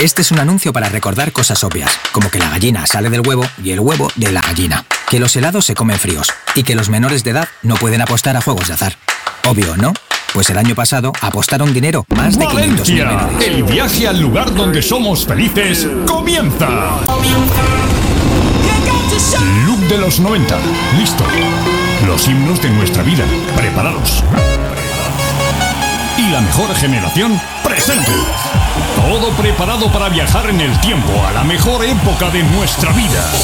Este es un anuncio para recordar cosas obvias, como que la gallina sale del huevo y el huevo de la gallina, que los helados se comen fríos y que los menores de edad no pueden apostar a juegos de azar. Obvio, ¿no? Pues el año pasado apostaron dinero, más de 500.000 menores. El viaje al lugar donde somos felices comienza. Look de los 90, listo. Los himnos de nuestra vida, preparados. Y la mejor generación, presente. Todo preparado para viajar en el tiempo a la mejor época de nuestra vida.